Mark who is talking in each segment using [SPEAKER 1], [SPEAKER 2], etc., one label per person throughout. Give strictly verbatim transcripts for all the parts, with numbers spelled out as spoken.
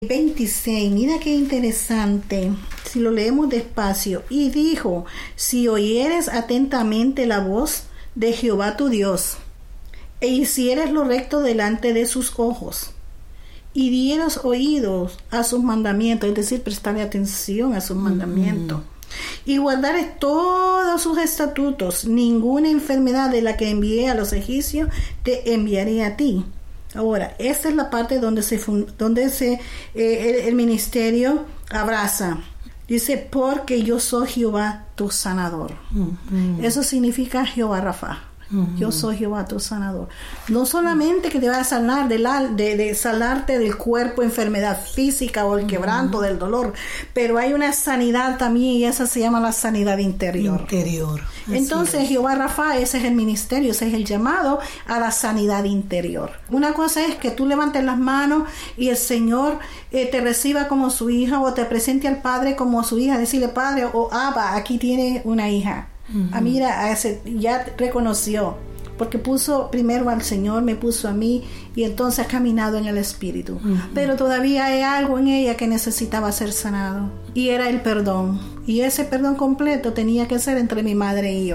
[SPEAKER 1] veintiséis, mira qué interesante, si lo leemos despacio. Y dijo, si oyeres atentamente la voz de Jehová tu Dios, e hicieres lo recto delante de sus ojos, y dieros oídos a sus mandamientos, es decir, prestarle atención a sus mm-hmm. mandamientos, y guardares todos sus estatutos, ninguna enfermedad de la que envié a los egipcios te enviaré a ti. Ahora, esta es la parte donde se donde se eh, el, el ministerio abraza. Dice, porque yo soy Jehová tu sanador. Mm-hmm. Eso significa Jehová Rafa. Uh-huh. Yo soy Jehová tu sanador. No solamente que te va a sanar de, la, de, de sanarte del cuerpo, enfermedad física o el quebranto uh-huh. del dolor, pero hay una sanidad también, y esa se llama la sanidad interior.
[SPEAKER 2] Interior.
[SPEAKER 1] Entonces, Jehová Rafa, ese es el ministerio, ese es el llamado a la sanidad interior. Una cosa es que tú levantes las manos y el Señor eh, te reciba como su hija, o te presente al Padre como su hija, decirle, Padre, o Abba, aquí tiene una hija. Uh-huh. Ah, mira, a ese, ya reconoció, porque puso primero al Señor, me puso a mí, y entonces ha caminado en el Espíritu. Uh-huh. Pero todavía hay algo en ella que necesitaba ser sanado, y era el perdón. Y ese perdón completo tenía que ser entre mi madre y yo.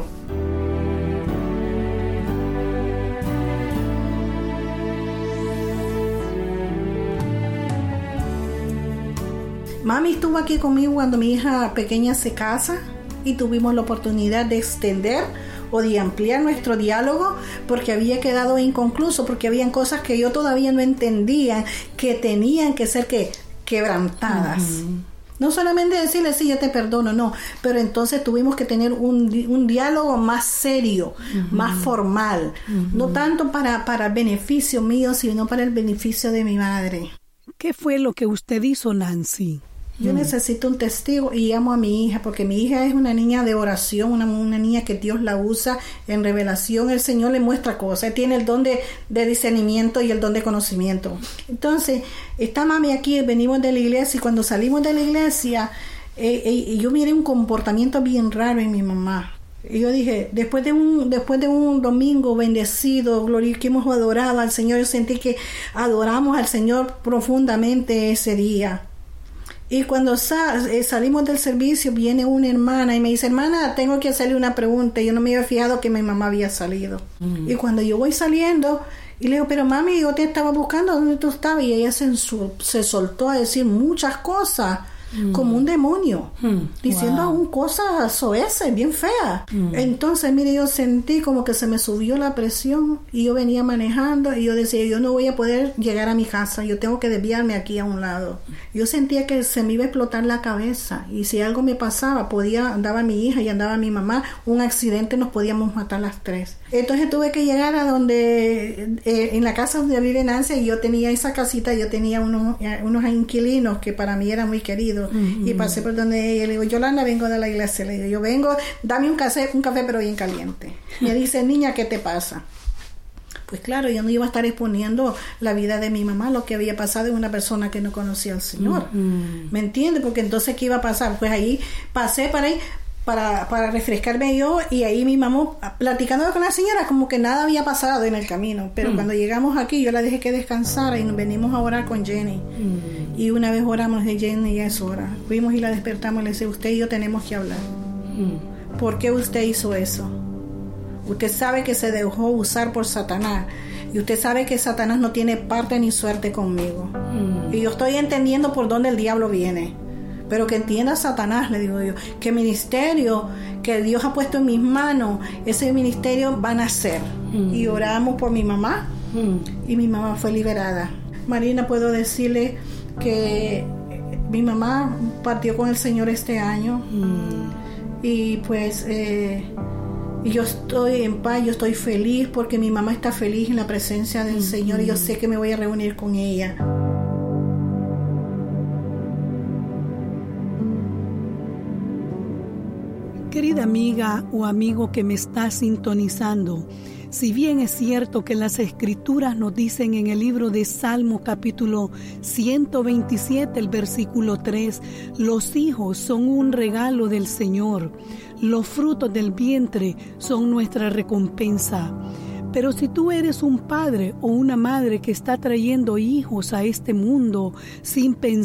[SPEAKER 1] Mami estuvo aquí conmigo cuando mi hija pequeña se casa, y tuvimos la oportunidad de extender o de ampliar nuestro diálogo, porque había quedado inconcluso, porque habían cosas que yo todavía no entendía, que tenían que ser que quebrantadas. Uh-huh. No solamente decirle, sí, yo te perdono, no, pero entonces tuvimos que tener un, un diálogo más serio, uh-huh. más formal, uh-huh. no tanto para, para el beneficio mío, sino para el beneficio de mi madre.
[SPEAKER 2] ¿Qué fue lo que usted hizo, Nancy?
[SPEAKER 1] Yo mm. necesito un testigo, y amo a mi hija, porque mi hija es una niña de oración, una, una niña que Dios la usa en revelación. El Señor le muestra cosas, tiene el don de, de discernimiento y el don de conocimiento. Entonces, está mami aquí, venimos de la iglesia, y cuando salimos de la iglesia, eh, eh, yo miré un comportamiento bien raro en mi mamá. Y yo dije, después de un después de un domingo bendecido, gloria, que hemos adorado al Señor, yo sentí que adoramos al Señor profundamente ese día. Y cuando sal, eh, salimos del servicio, viene una hermana y me dice, hermana, tengo que hacerle una pregunta. Yo no me había fijado que mi mamá había salido. Mm. Y cuando yo voy saliendo, y le digo, pero mami, yo te estaba buscando, ¿dónde tú estabas? Y ella se, se soltó a decir muchas cosas, mm. como un demonio, mm. diciendo wow. aún cosas soeces, bien feas. Mm. Entonces, mire, yo sentí como que se me subió la presión, y yo venía manejando, y yo decía, yo no voy a poder llegar a mi casa, yo tengo que desviarme aquí a un lado. Yo sentía que se me iba a explotar la cabeza, y si algo me pasaba, podía, andaba mi hija y andaba mi mamá, un accidente, nos podíamos matar las tres. Entonces tuve que llegar a donde, eh, en la casa donde vive Nancy, y yo tenía esa casita, yo tenía unos, unos inquilinos que para mí eran muy queridos, mm-hmm. y pasé por donde ella, le digo, Yolanda, vengo de la iglesia, le digo, yo vengo, dame un café, un café pero bien caliente. Me dice, niña, ¿qué te pasa? Pues claro, yo no iba a estar exponiendo la vida de mi mamá, lo que había pasado en una persona que no conocía al Señor. Mm-hmm. ¿Me entiendes? Porque entonces, ¿qué iba a pasar? Pues ahí pasé para ahí, para, para refrescarme yo, y ahí mi mamá, platicando con la señora, como que nada había pasado en el camino. Pero mm. cuando llegamos aquí, yo la dejé que descansara, y nos venimos a orar con Jenny. Mm. Y una vez oramos de Jenny, ya es hora. Fuimos y la despertamos, y le dice, usted y yo tenemos que hablar. Mm. ¿Por qué usted hizo eso? Usted sabe que se dejó usar por Satanás, y usted sabe que Satanás no tiene parte ni suerte conmigo. Mm. Y yo estoy entendiendo por dónde el diablo viene, pero que entienda Satanás, le digo yo, que el ministerio que Dios ha puesto en mis manos, ese ministerio va a nacer. Mm. Y oramos por mi mamá, mm. y mi mamá fue liberada. Marina, puedo decirle que mi mamá partió con el Señor este año, mm. y pues eh, y yo estoy en paz, yo estoy feliz, porque mi mamá está feliz en la presencia del mm. Señor, y yo sé que me voy a reunir con ella.
[SPEAKER 2] Querida amiga o amigo que me está sintonizando, si bien es cierto que las Escrituras nos dicen en el libro de Salmos capítulo ciento veintisiete, el versículo tres, los hijos son un regalo del Señor, los frutos del vientre son nuestra recompensa. Pero si tú eres un padre o una madre que está trayendo hijos a este mundo sin pensar